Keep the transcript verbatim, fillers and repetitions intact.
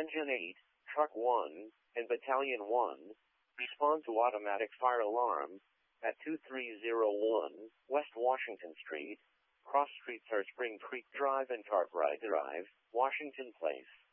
Engine eight, Truck one, and Battalion one, respond to automatic fire alarm at two three zero one West Washington Street. Cross streets are Spring Creek Drive and Cartwright Drive, Washington Place.